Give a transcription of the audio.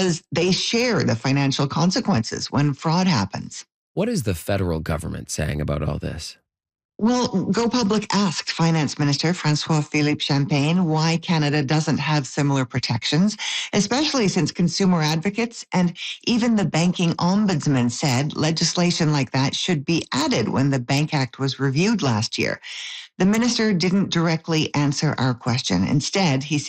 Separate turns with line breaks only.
because they share the financial consequences when fraud happens.
What is the federal government saying about all this?
Well, Go Public asked Finance Minister Francois Philippe Champagne why Canada doesn't have similar protections, especially since consumer advocates and even the banking ombudsman said legislation like that should be added when the Bank Act was reviewed last year. The minister didn't directly answer our question. Instead, he